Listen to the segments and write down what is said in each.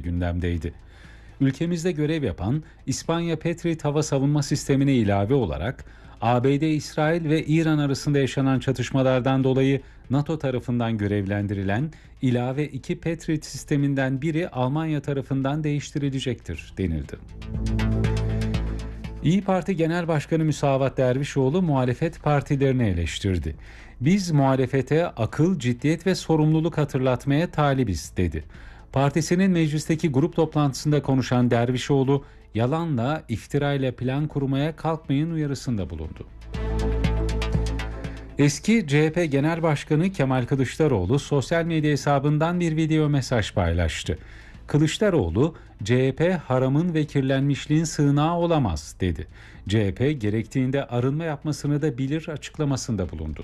gündemdeydi. Ülkemizde görev yapan İspanya Patriot hava savunma sistemine ilave olarak ABD, İsrail ve İran arasında yaşanan çatışmalardan dolayı NATO tarafından görevlendirilen ilave 2 Patriot sisteminden biri Almanya tarafından değiştirilecektir denildi. İYİ Parti Genel Başkanı Musavat Dervişoğlu muhalefet partilerini eleştirdi. Biz muhalefete akıl, ciddiyet ve sorumluluk hatırlatmaya talibiz dedi. Partisinin meclisteki grup toplantısında konuşan Dervişoğlu, yalanla, iftirayla plan kurmaya kalkmayın uyarısında bulundu. Eski CHP Genel Başkanı Kemal Kılıçdaroğlu sosyal medya hesabından bir video mesaj paylaştı. Kılıçdaroğlu, CHP haramın ve kirlenmişliğin sığınağı olamaz dedi. CHP gerektiğinde arınma yapmasını da bilir açıklamasında bulundu.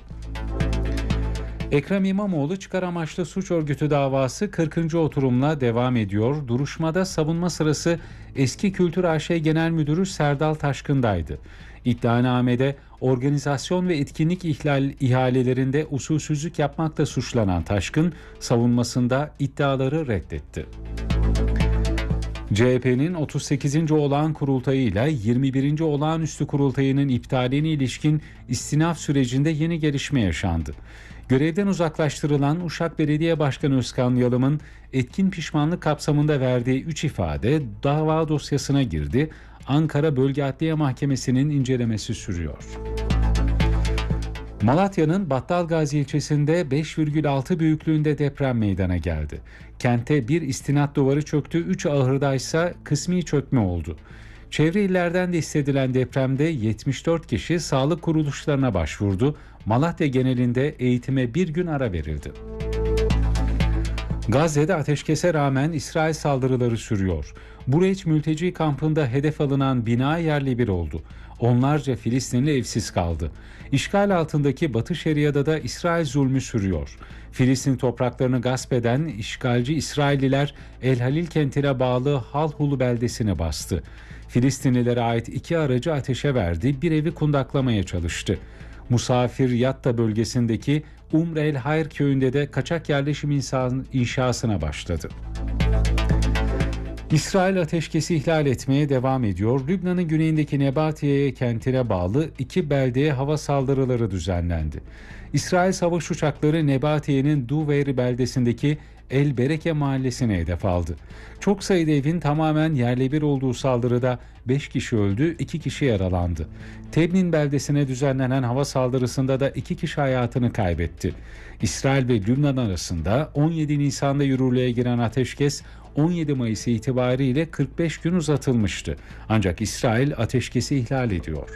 Ekrem İmamoğlu çıkar amaçlı suç örgütü davası 40. oturumla devam ediyor. Duruşmada savunma sırası eski Kültür AŞ Genel Müdürü Serdal Taşkın'daydı. İddianamede organizasyon ve etkinlik ihalelerinde usulsüzlük yapmakla suçlanan Taşkın, savunmasında iddiaları reddetti. CHP'nin 38. olağan kurultayıyla 21. olağanüstü kurultayının iptaline ilişkin istinaf sürecinde yeni gelişme yaşandı. Görevden uzaklaştırılan Uşak Belediye Başkanı Özkan Yalım'ın etkin pişmanlık kapsamında verdiği 3 ifade dava dosyasına girdi. Ankara Bölge Adliye Mahkemesi'nin incelemesi sürüyor. Malatya'nın Battalgazi ilçesinde 5,6 büyüklüğünde deprem meydana geldi. Kente bir istinat duvarı çöktü, 3 ahırda ise kısmi çökme oldu. Çevre illerden de hissedilen depremde 74 kişi sağlık kuruluşlarına başvurdu. Malatya genelinde eğitime bir gün ara verildi. Gazze'de ateşkese rağmen İsrail saldırıları sürüyor. Bureç mülteci kampında hedef alınan bina yerle bir oldu. Onlarca Filistinli evsiz kaldı. İşgal altındaki Batı Şeria'da da İsrail zulmü sürüyor. Filistin topraklarını gasp eden işgalci İsrailliler El Halil kentine bağlı Halhulu beldesini bastı. Filistinlilere ait 2 aracı ateşe verdi, bir evi kundaklamaya çalıştı. Musafir Yatta bölgesindeki Umr el Hayr köyünde de kaçak yerleşim inşasına başladı. İsrail ateşkesi ihlal etmeye devam ediyor. Lübnan'ın güneyindeki Nebatiye kentine bağlı 2 beldeye hava saldırıları düzenlendi. İsrail savaş uçakları Nebatiye'nin Duveyr beldesindeki El Bereke mahallesine hedef aldı. Çok sayıda evin tamamen yerle bir olduğu saldırıda 5 kişi öldü, 2 kişi yaralandı. Tebnin beldesine düzenlenen hava saldırısında da 2 kişi hayatını kaybetti. İsrail ve Lübnan arasında 17 Nisan'da yürürlüğe giren ateşkes 17 Mayıs itibariyle 45 gün uzatılmıştı. Ancak İsrail ateşkesi ihlal ediyor.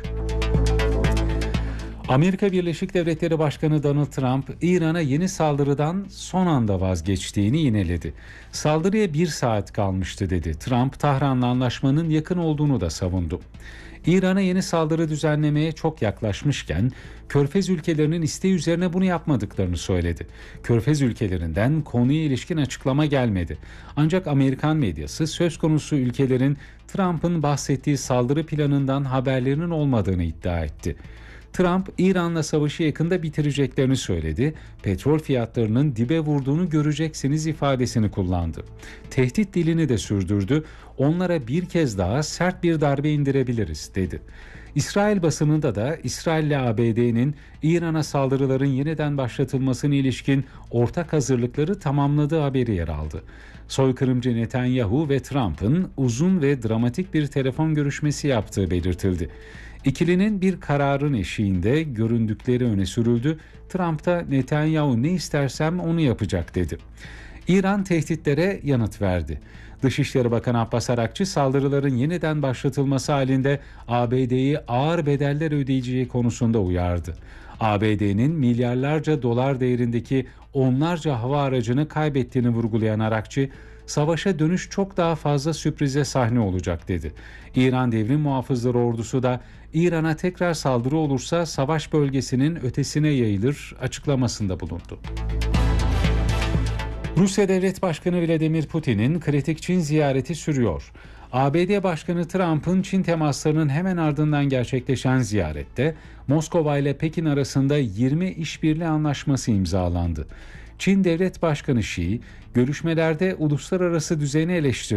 Amerika Birleşik Devletleri Başkanı Donald Trump, İran'a yeni saldırıdan son anda vazgeçtiğini yineledi. Saldırıya 1 saat kalmıştı dedi. Trump, Tahran'la anlaşmanın yakın olduğunu da savundu. İran'a yeni saldırı düzenlemeye çok yaklaşmışken, Körfez ülkelerinin isteği üzerine bunu yapmadıklarını söyledi. Körfez ülkelerinden konuya ilişkin açıklama gelmedi. Ancak Amerikan medyası söz konusu ülkelerin Trump'ın bahsettiği saldırı planından haberlerinin olmadığını iddia etti. Trump, İran'la savaşı yakında bitireceklerini söyledi. Petrol fiyatlarının dibe vurduğunu göreceksiniz ifadesini kullandı. Tehdit dilini de sürdürdü. Onlara bir kez daha sert bir darbe indirebiliriz dedi. İsrail basınında da İsrail ile ABD'nin İran'a saldırıların yeniden başlatılmasına ilişkin ortak hazırlıkları tamamladığı haberi yer aldı. Soykırımcı Netanyahu ve Trump'ın uzun ve dramatik bir telefon görüşmesi yaptığı belirtildi. İkilinin bir kararın eşiğinde göründükleri öne sürüldü. Trump da Netanyahu ne istersem onu yapacak dedi. İran tehditlere yanıt verdi. Dışişleri Bakanı Abbas Arakçı saldırıların yeniden başlatılması halinde ABD'yi ağır bedeller ödeyeceği konusunda uyardı. ABD'nin milyarlarca dolar değerindeki onlarca hava aracını kaybettiğini vurgulayan Arakçı, savaşa dönüş çok daha fazla sürprize sahne olacak dedi. İran Devrim Muhafızları Ordusu da İran'a tekrar saldırı olursa savaş bölgesinin ötesine yayılır açıklamasında bulundu. Rusya Devlet Başkanı Vladimir Putin'in kritik Çin ziyareti sürüyor. ABD Başkanı Trump'ın Çin temaslarının hemen ardından gerçekleşen ziyarette Moskova ile Pekin arasında 20 işbirliği anlaşması imzalandı. Çin Devlet Başkanı Xi, görüşmelerde uluslararası düzeni eleştirdi.